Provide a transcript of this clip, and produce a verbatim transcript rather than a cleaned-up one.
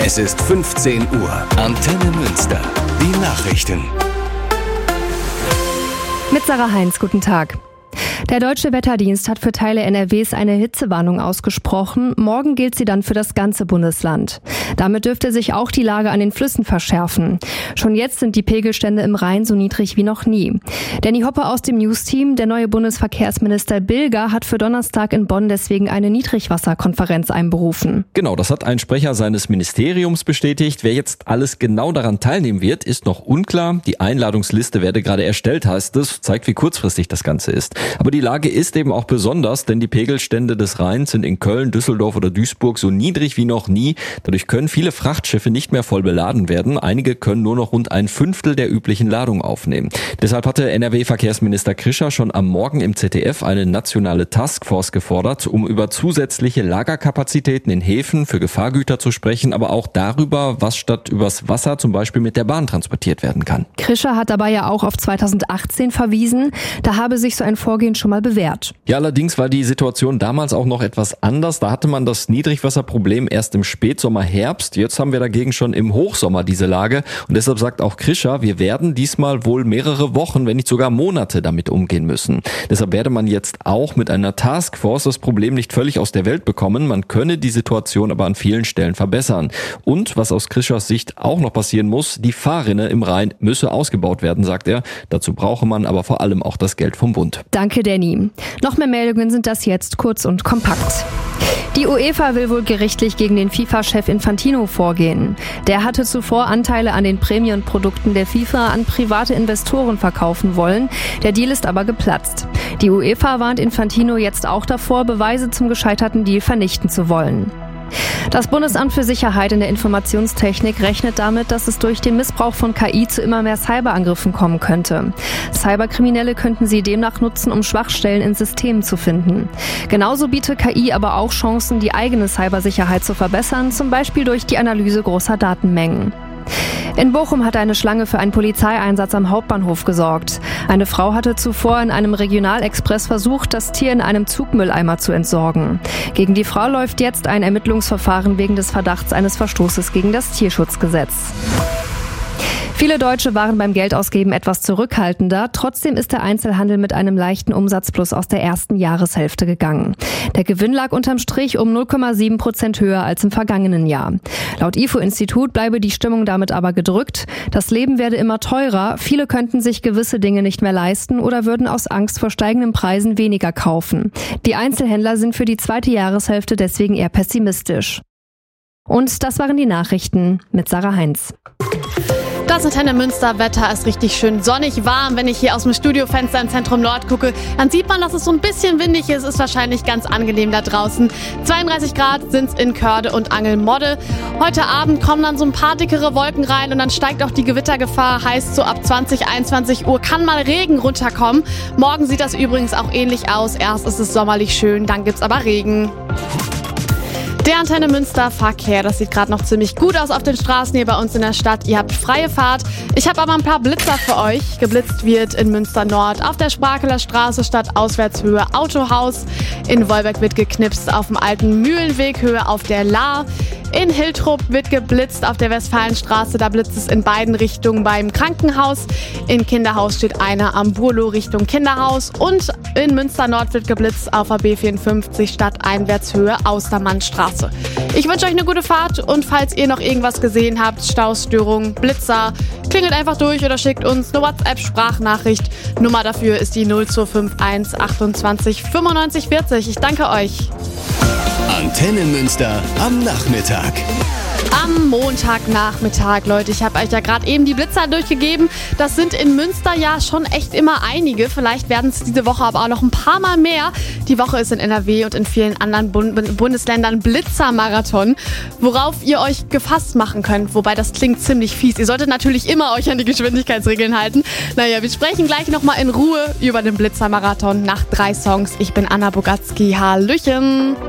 Es ist fünfzehn Uhr. Antenne Münster. Die Nachrichten. Mit Sarah Heinz, guten Tag. Der Deutsche Wetterdienst hat für Teile N R Ws eine Hitzewarnung ausgesprochen. Morgen gilt sie dann für das ganze Bundesland. Damit dürfte sich auch die Lage an den Flüssen verschärfen. Schon jetzt sind die Pegelstände im Rhein so niedrig wie noch nie. Danny Hoppe aus dem News-Team, der neue Bundesverkehrsminister Bilger, hat für Donnerstag in Bonn deswegen eine Niedrigwasserkonferenz einberufen. Genau, das hat ein Sprecher seines Ministeriums bestätigt. Wer jetzt alles genau daran teilnehmen wird, ist noch unklar. Die Einladungsliste werde gerade erstellt, heißt es. Zeigt, wie kurzfristig das Ganze ist. Aber die Lage ist eben auch besonders, denn die Pegelstände des Rheins sind in Köln, Düsseldorf oder Duisburg so niedrig wie noch nie. Dadurch können viele Frachtschiffe nicht mehr voll beladen werden. Einige können nur noch rund ein Fünftel der üblichen Ladung aufnehmen. Deshalb hatte N R W-Verkehrsminister Krischer schon am Morgen im Z D F eine nationale Taskforce gefordert, um über zusätzliche Lagerkapazitäten in Häfen für Gefahrgüter zu sprechen, aber auch darüber, was statt übers Wasser zum Beispiel mit der Bahn transportiert werden kann. Krischer hat dabei ja auch auf zweitausendachtzehn verwiesen. Da habe sich so ein Vorgehen schon mal bewährt. Ja, allerdings war die Situation damals auch noch etwas anders. Da hatte man das Niedrigwasserproblem erst im Spätsommer, Herbst. Jetzt haben wir dagegen schon im Hochsommer diese Lage. Und deshalb sagt auch Krischer, wir werden diesmal wohl mehrere Wochen, wenn nicht sogar Monate damit umgehen müssen. Deshalb werde man jetzt auch mit einer Taskforce das Problem nicht völlig aus der Welt bekommen. Man könne die Situation aber an vielen Stellen verbessern. Und was aus Krischers Sicht auch noch passieren muss, die Fahrrinne im Rhein müsse ausgebaut werden, sagt er. Dazu brauche man aber vor allem auch das Geld vom Bund. Danke, Danny. Noch mehr Meldungen sind das jetzt kurz und kompakt. Die UEFA will wohl gerichtlich gegen den FIFA-Chef Infantino vorgehen. Der hatte zuvor Anteile an den Prämienprodukten der FIFA an private Investoren verkaufen wollen. Der Deal ist aber geplatzt. Die UEFA warnt Infantino jetzt auch davor, Beweise zum gescheiterten Deal vernichten zu wollen. Das Bundesamt für Sicherheit in der Informationstechnik rechnet damit, dass es durch den Missbrauch von K I zu immer mehr Cyberangriffen kommen könnte. Cyberkriminelle könnten sie demnach nutzen, um Schwachstellen in Systemen zu finden. Genauso bietet K I aber auch Chancen, die eigene Cybersicherheit zu verbessern, zum Beispiel durch die Analyse großer Datenmengen. In Bochum hat eine Schlange für einen Polizeieinsatz am Hauptbahnhof gesorgt. Eine Frau hatte zuvor in einem Regionalexpress versucht, das Tier in einem Zugmülleimer zu entsorgen. Gegen die Frau läuft jetzt ein Ermittlungsverfahren wegen des Verdachts eines Verstoßes gegen das Tierschutzgesetz. Viele Deutsche waren beim Geldausgeben etwas zurückhaltender. Trotzdem ist der Einzelhandel mit einem leichten Umsatzplus aus der ersten Jahreshälfte gegangen. Der Gewinn lag unterm Strich um null Komma sieben Prozent höher als im vergangenen Jahr. Laut I F O-Institut bleibe die Stimmung damit aber gedrückt. Das Leben werde immer teurer. Viele könnten sich gewisse Dinge nicht mehr leisten oder würden aus Angst vor steigenden Preisen weniger kaufen. Die Einzelhändler sind für die zweite Jahreshälfte deswegen eher pessimistisch. Und das waren die Nachrichten mit Sarah Heinz. Das Antenne Münster Wetter ist richtig schön sonnig warm. Wenn ich hier aus dem Studiofenster im Zentrum Nord gucke, dann sieht man, dass es so ein bisschen windig ist. Ist wahrscheinlich ganz angenehm da draußen. zweiunddreißig Grad sind es in Körde und Angelmodde. Heute Abend kommen dann so ein paar dickere Wolken rein und dann steigt auch die Gewittergefahr. Heißt, so ab zwanzig, einundzwanzig Uhr kann mal Regen runterkommen. Morgen sieht das übrigens auch ähnlich aus. Erst ist es sommerlich schön, dann gibt's aber Regen. Der Antenne Münster Verkehr, das sieht gerade noch ziemlich gut aus auf den Straßen hier bei uns in der Stadt. Ihr habt freie Fahrt. Ich habe aber ein paar Blitzer für euch. Geblitzt wird in Münster Nord auf der Sprakeler Straße statt Auswärtshöhe Autohaus. In Wolbeck wird geknipst auf dem alten Mühlenweg, Höhe auf der Lahr. In Hiltrup wird geblitzt auf der Westfalenstraße, da blitzt es in beiden Richtungen beim Krankenhaus. In Kinderhaus steht einer am Burlo Richtung Kinderhaus. Und in Münster Nord wird geblitzt auf der B vierundfünfzig Stadteinwärtshöhe Austermannstraße. Ich wünsche euch eine gute Fahrt und falls ihr noch irgendwas gesehen habt, Staustörungen, Blitzer, klingelt einfach durch oder schickt uns eine WhatsApp-Sprachnachricht. Nummer dafür ist die null zwei fünf eins achtundzwanzig fünfundneunzig vierzig. Ich danke euch. Antenne Münster am Nachmittag. Am Montagnachmittag, Leute, ich habe euch ja gerade eben die Blitzer durchgegeben. Das sind in Münster ja schon echt immer einige. Vielleicht werden es diese Woche aber auch noch ein paar Mal mehr. Die Woche ist in N R W und in vielen anderen Bund- Bundesländern Blitzermarathon, worauf ihr euch gefasst machen könnt. Wobei das klingt ziemlich fies. Ihr solltet natürlich immer euch an die Geschwindigkeitsregeln halten. Naja, wir sprechen gleich nochmal in Ruhe über den Blitzermarathon nach drei Songs. Ich bin Anna Bogatzki. Hallöchen.